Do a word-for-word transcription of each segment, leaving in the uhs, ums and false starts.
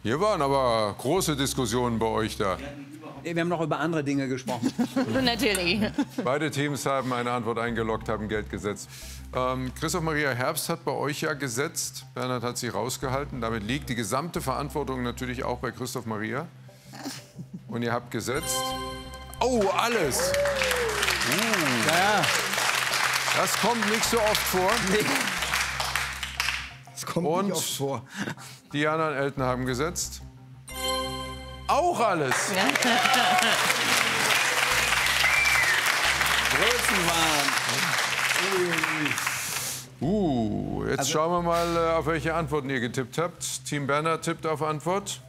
Hier waren aber große Diskussionen bei euch da. Wir haben noch über andere Dinge gesprochen. Natürlich. Beide Teams haben eine Antwort eingeloggt, haben Geld gesetzt. Ähm, Christoph Maria Herbst hat bei euch ja gesetzt. Bernhard hat sie rausgehalten. Damit liegt die gesamte Verantwortung natürlich auch bei Christoph Maria. Und ihr habt gesetzt. Oh, alles! Uh. Ja. Das kommt nicht so oft vor. Nee. Das kommt Und nicht oft vor. Die anderen Eltern haben gesetzt. Auch alles. Größenwahn. Uh, jetzt Also, schauen wir mal, äh, auf welche Antworten ihr getippt habt. Team Bernhard tippt auf Antwort.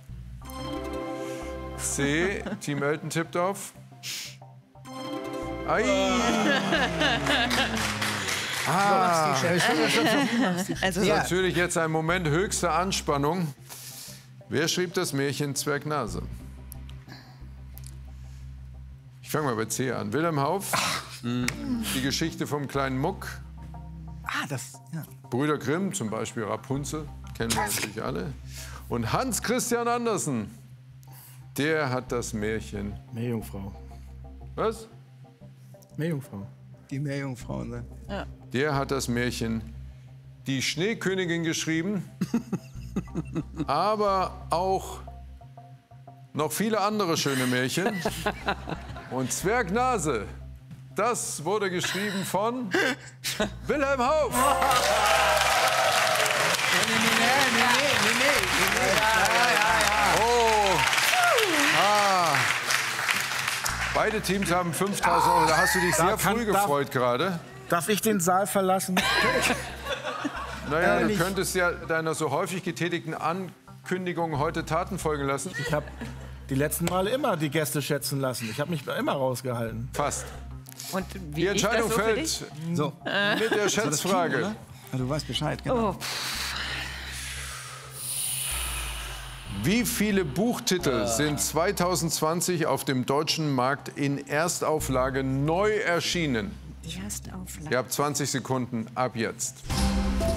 C. Team Elton tippt auf. Ei. Ah. Also, Ja. Natürlich jetzt ein Moment höchster Anspannung. Wer schrieb das Märchen Zwergnase? Ich fange mal bei C an. Wilhelm Hauff. Die Geschichte vom kleinen Muck. Ah, das, ja. Brüder Grimm, zum Beispiel Rapunzel, kennen wir natürlich alle. Und Hans Christian Andersen, der hat das Märchen. Meerjungfrau. Was? Meerjungfrau. Die Meerjungfrau, ne? ja. Der hat das Märchen Die Schneekönigin geschrieben, aber auch noch viele andere schöne Märchen. Und Zwergnase, das wurde geschrieben von Wilhelm Hauff. Oh. Ah. Beide Teams haben fünftausend Euro. Da hast du dich sehr kann- früh darf- gefreut gerade. Darf ich den Saal verlassen? Naja, du Ehrlich? könntest ja deiner so häufig getätigten Ankündigung heute Taten folgen lassen. Ich habe die letzten Male immer die Gäste schätzen lassen. Ich habe mich immer rausgehalten. Fast. Und wie Die ist das Entscheidung so für fällt dich? So. mit der Schätzfrage. Oder? Ah, du weißt Bescheid, genau. Oh, Wie viele Buchtitel sind zweitausendzwanzig auf dem deutschen Markt in Erstauflage neu erschienen? Erstauflage. Ihr habt zwanzig Sekunden ab jetzt.